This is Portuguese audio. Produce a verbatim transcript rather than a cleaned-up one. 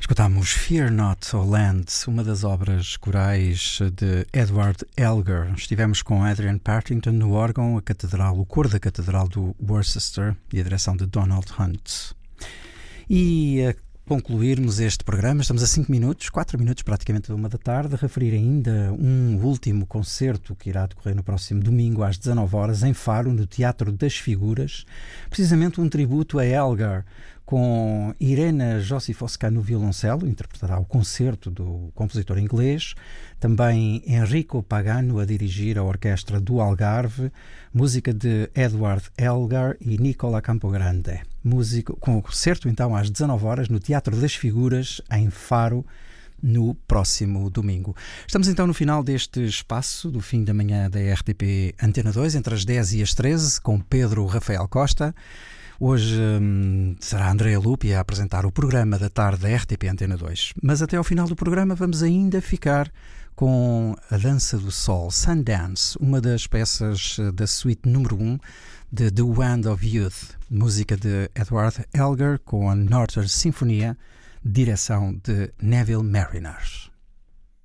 Escutámos Fear Not, O Land, uma das obras corais de Edward Elgar. Estivemos com Adrian Partington no órgão, a catedral, o coro da Catedral do Worcester e a direção de Donald Hunt. E a concluirmos este programa, estamos a cinco minutos, quatro minutos praticamente de uma da tarde, a referir ainda um último concerto que irá decorrer no próximo domingo às dezanove horas em Faro, no Teatro das Figuras, precisamente um tributo a Elgar, com Irena Josifowska no violoncelo, interpretará o concerto do compositor inglês, também Enrico Pagano a dirigir a orquestra do Algarve, música de Edward Elgar e Nicola Campogrande. Músico, com o concerto então às dezanove horas no Teatro das Figuras, em Faro, no próximo domingo. Estamos então no final deste espaço do fim da manhã da R T P Antena dois, entre as dez e as treze, com Pedro Rafael Costa. Hoje hum, será a Andrea Lupi a apresentar o programa da tarde da R T P Antena dois. Mas até ao final do programa vamos ainda ficar com a Dança do Sol, Sundance, uma das peças da suíte número um de The Wand of Youth, música de Edward Elgar com a Northern Sinfonia, direção de Neville Mariner.